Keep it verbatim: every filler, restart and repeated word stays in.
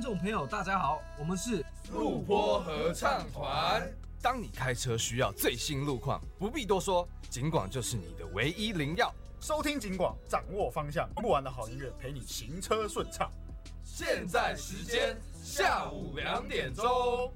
众朋友，大家好，我们是路坡合唱团。 当你开车需要最新路况，不必多说，警广就是你的唯一灵药。 收听警广，掌握方向，不完的好音乐陪你行车顺畅。 现在时间下午两点钟。